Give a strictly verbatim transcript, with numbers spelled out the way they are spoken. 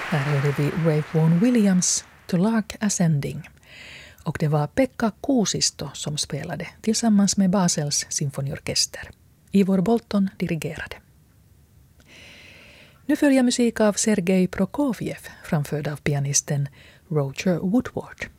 Här hörde vi Ray Vaughan Williams To Lark Ascending. Och det var Pekka Kuusisto som spelade tillsammans med Basels symfoniorkester. Ivor Bolton dirigerade. Nu följer musik av Sergej Prokofjev framförd av pianisten Roger Woodward.